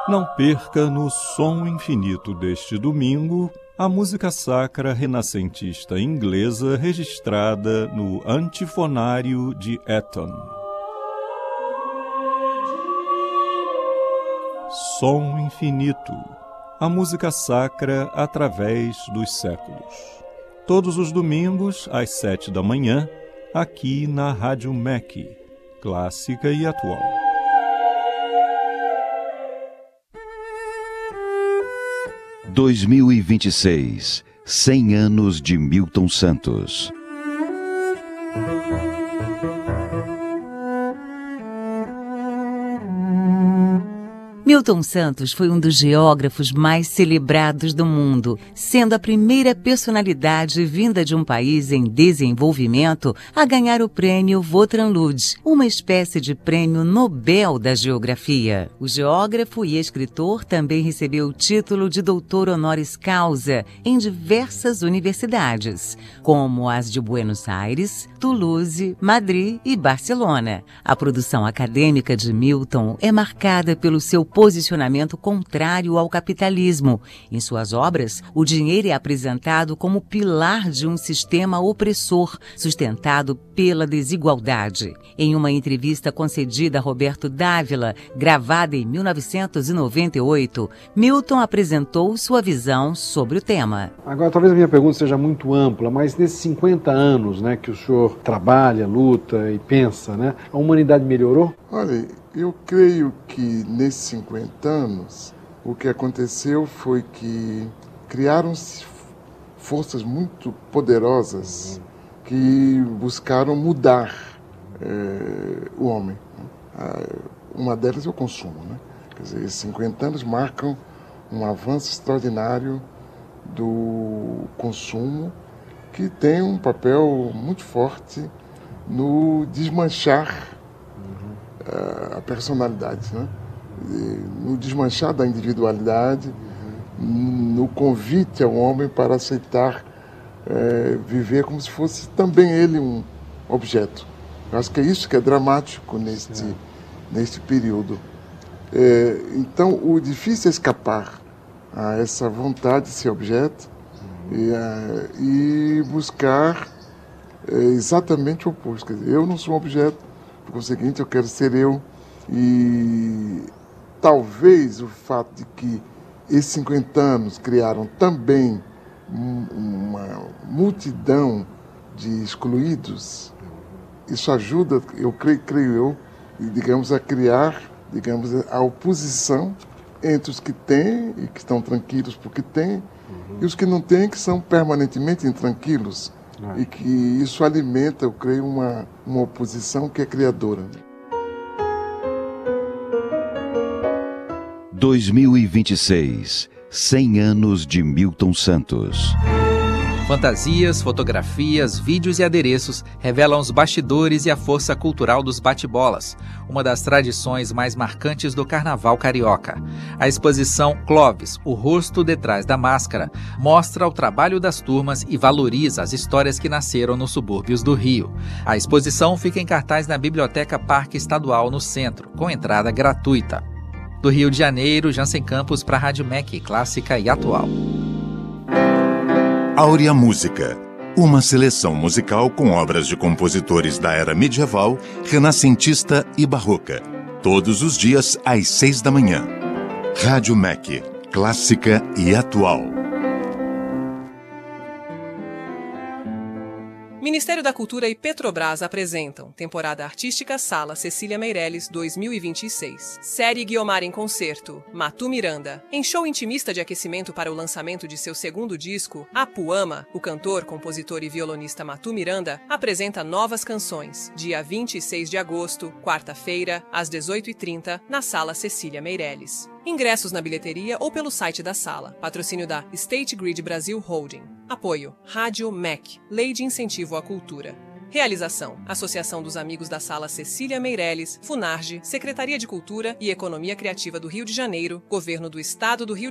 Não perca no Som Infinito deste domingo a música sacra renascentista inglesa registrada no Antifonário de Eton. Som Infinito, a música sacra através dos séculos. Todos os domingos, às 7 da manhã, aqui na Rádio MEC, clássica e atual. – 2026, 100 anos de Milton Santos. Milton Santos foi um dos geógrafos mais celebrados do mundo, sendo a primeira personalidade vinda de um país em desenvolvimento a ganhar o prêmio Vautrin Lud, uma espécie de prêmio Nobel da geografia. O geógrafo e escritor também recebeu o título de doutor honoris causa em diversas universidades, como as de Buenos Aires, Toulouse, Madrid e Barcelona. A produção acadêmica de Milton é marcada pelo seu posicionamento contrário ao capitalismo. Em suas obras, o dinheiro é apresentado como pilar de um sistema opressor, sustentado pela desigualdade. Em uma entrevista concedida a Roberto Dávila, gravada em 1998, Milton apresentou sua visão sobre o tema. Agora, talvez a minha pergunta seja muito ampla, mas nesses 50 anos, que o senhor trabalha, luta e pensa, a humanidade melhorou? Olha, eu creio que nesses 50 anos o que aconteceu foi que criaram-se forças muito poderosas que buscaram mudar o homem. Uma delas é o consumo. Quer dizer, esses 50 anos marcam um avanço extraordinário do consumo que tem um papel muito forte no desmanchar a personalidade, no desmanchar da individualidade, no convite ao homem para aceitar viver como se fosse também ele um objeto. Eu acho que é isso que é dramático neste período. Então, o difícil é escapar a essa vontade de ser objeto e buscar exatamente o oposto. Quer dizer, eu não sou um objeto, por conseguinte, eu quero ser eu. E talvez o fato de que esses 50 anos criaram também uma multidão de excluídos, isso ajuda, eu creio, a criar, a oposição entre os que têm e que estão tranquilos porque têm, e os que não têm, que são permanentemente intranquilos. E que isso alimenta, eu creio, uma oposição que é criadora. 2026, 100 anos de Milton Santos. Fantasias, fotografias, vídeos e adereços revelam os bastidores e a força cultural dos bate-bolas, uma das tradições mais marcantes do carnaval carioca. A exposição Clóvis, o rosto detrás da máscara, mostra o trabalho das turmas e valoriza as histórias que nasceram nos subúrbios do Rio. A exposição fica em cartaz na Biblioteca Parque Estadual no centro, com entrada gratuita. Do Rio de Janeiro, Jansen Campos para a Rádio MEC, clássica e atual. Áurea Música, uma seleção musical com obras de compositores da era medieval, renascentista e barroca. Todos os dias às 6 da manhã. Rádio MEC, clássica e atual. Ministério da Cultura e Petrobras apresentam Temporada Artística Sala Cecília Meirelles 2026. Série Guiomar em Concerto, Matu Miranda. Em show intimista de aquecimento para o lançamento de seu segundo disco, Apuama, o cantor, compositor e violonista Matu Miranda apresenta novas canções, dia 26 de agosto, quarta-feira, às 18h30, na Sala Cecília Meirelles. Ingressos na bilheteria ou pelo site da sala. Patrocínio da State Grid Brasil Holding. Apoio Rádio MEC, Lei de Incentivo à Cultura. Realização: Associação dos Amigos da Sala Cecília Meirelles, Funarge, Secretaria de Cultura e Economia Criativa do Rio de Janeiro, Governo do Estado do Rio